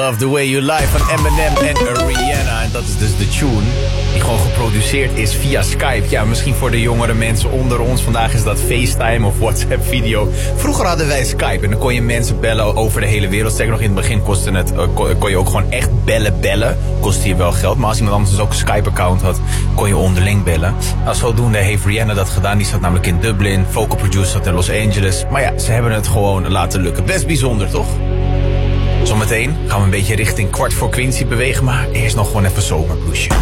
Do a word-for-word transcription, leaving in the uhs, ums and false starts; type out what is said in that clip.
Love the Way You Lie van Eminem en Rihanna. En dat is dus de tune die gewoon geproduceerd is via Skype. Ja, misschien voor de jongere mensen onder ons. Vandaag is dat FaceTime of WhatsApp video. Vroeger hadden wij Skype en dan kon je mensen bellen over de hele wereld. Zeker nog in het begin kostte het, uh, kon je ook gewoon echt bellen bellen. Kostte je wel geld. Maar als iemand anders dus ook een Skype-account had, kon je onderling bellen. Nou, zodoende heeft Rihanna dat gedaan. Die zat namelijk in Dublin. Vocal producer zat in Los Angeles. Maar ja, ze hebben het gewoon laten lukken. Best bijzonder, toch? Zometeen gaan we een beetje richting kwart voor Quincy bewegen. Maar eerst nog gewoon even zomerbloesje.